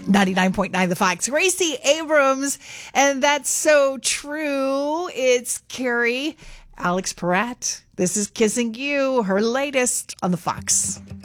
99.9 The Fox. Gracie Abrams. And that's so true. It's Carrie, Alex Perrat. This is Kissing You, her latest on The Fox.